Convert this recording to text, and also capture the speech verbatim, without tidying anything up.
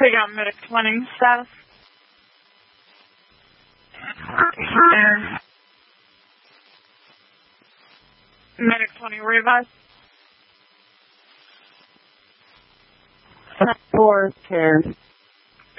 They got medic twenty status. There. Medic twenty revive. Four care.